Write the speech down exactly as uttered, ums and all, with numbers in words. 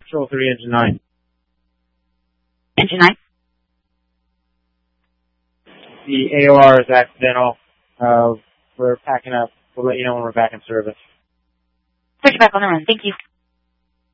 Control three, Engine nine. Engine nine? The A O R is accidental. Uh, we're packing up. We'll let you know when we're back in service. Put you back on the run. Thank you.